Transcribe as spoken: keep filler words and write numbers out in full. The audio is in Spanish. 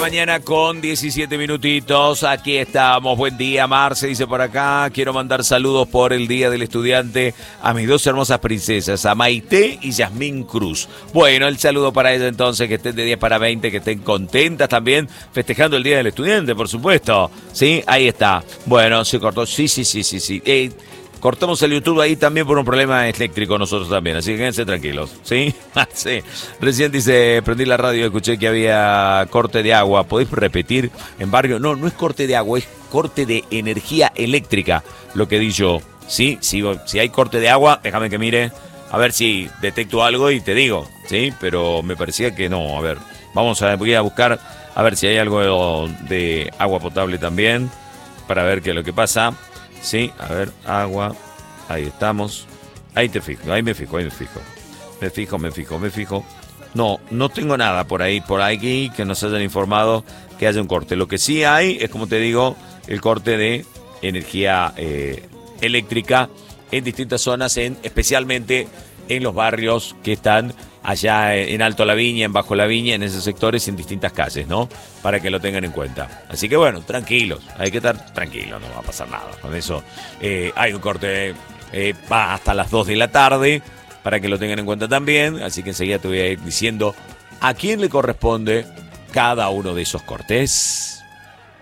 mañana con diecisiete minutitos. Aquí estamos. Buen día, Marce dice por acá. Quiero mandar saludos por el Día del Estudiante a mis dos hermosas princesas, a Maite y Yasmín Cruz. Bueno, el saludo para ellas entonces, que estén de diez para veinte, que estén contentas también, festejando el Día del Estudiante, por supuesto. Sí, ahí está. Bueno, se cortó. Sí, sí, sí, sí, sí. Eh, Cortamos el YouTube ahí también por un problema eléctrico nosotros también, así que quédense tranquilos, ¿sí? Sí. Recién dice, prendí la radio y escuché que había corte de agua. ¿Podéis repetir en barrio? No, no es corte de agua, es corte de energía eléctrica, lo que di yo, ¿sí? Si, si hay corte de agua, déjame que mire, a ver si detecto algo y te digo, ¿sí? Pero me parecía que no, a ver, vamos a, voy a buscar a ver si hay algo de agua potable también, para ver qué es lo que pasa. Sí, a ver, agua, ahí estamos, ahí te fijo, ahí me fijo, ahí me fijo, me fijo, me fijo, me fijo. No, no tengo nada por ahí, por aquí que nos hayan informado que haya un corte. Lo que sí hay es, como te digo, el corte de energía eh, eléctrica en distintas zonas, en, especialmente en los barrios que están allá en Alto La Viña, en Bajo La Viña, en esos sectores, en distintas calles, ¿no? Para que lo tengan en cuenta. Así que bueno, tranquilos, hay que estar tranquilos, no va a pasar nada con eso. Eh, hay un corte, eh, va hasta las dos de la tarde, para que lo tengan en cuenta también, así que enseguida te voy a ir diciendo a quién le corresponde cada uno de esos cortes.